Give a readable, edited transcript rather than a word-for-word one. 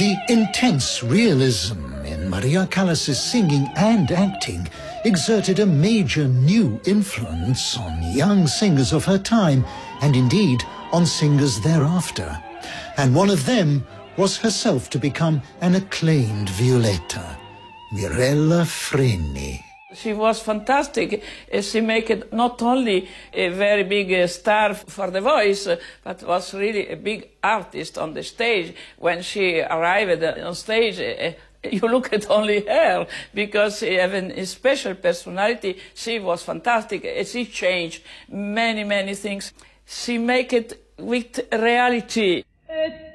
The intense realism in Maria Callas's singing and acting exerted a major new influence on young singers of her time, and indeed on singers thereafter. And one of them was herself to become an acclaimed violetta, Mirella Freni. She was fantastic. She made it not only a very big star for The Voice, but was really a big artist on the stage. When she arrived on stage, you look at only her, because she had a special personality. She was fantastic. She changed many, many things. She made it with reality.